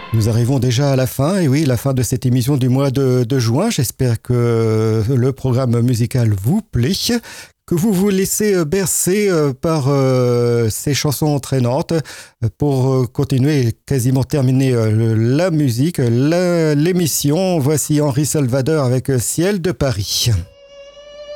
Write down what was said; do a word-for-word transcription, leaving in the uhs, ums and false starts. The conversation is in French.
Nous arrivons déjà à la fin, et oui, la fin de cette émission du mois de, de juin. J'espère que le programme musical vous plaît, que vous vous laissez bercer par euh, ces chansons entraînantes pour continuer et quasiment terminer la musique, la, l'émission. Voici Henri Salvador avec Ciel de Paris.